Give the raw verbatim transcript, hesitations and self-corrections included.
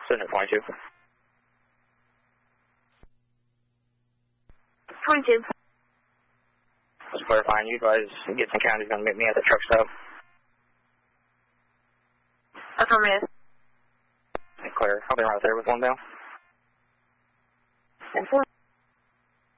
Center twenty-two. twenty-two. Just clarifying, you guys, Gibson County's going to meet me at the truck stop. Affirmative. Clear. I'll be right there with one down.